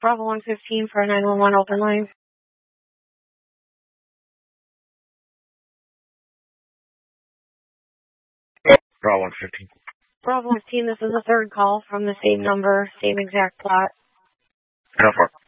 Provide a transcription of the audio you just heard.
Bravo 115 for a 911 open line. Bravo 115. Bravo 115, this is the third call from the same number, same exact plot. How far?